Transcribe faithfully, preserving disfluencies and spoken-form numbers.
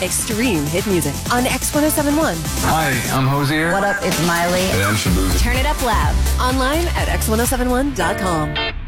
Extreme hit music on X ten seventy-one. Hi, I'm Hosier. What up? It's Miley. And I'm Shaboozey. Turn it up loud. Online at X ten seventy-one dot com.